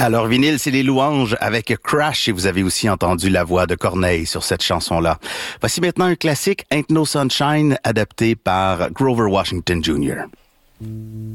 Alors, vinyle, c'est les louanges avec Crash et vous avez aussi entendu la voix de Corneille sur cette chanson-là. Voici maintenant un classique, Ain't No Sunshine, adapté par Grover Washington Jr.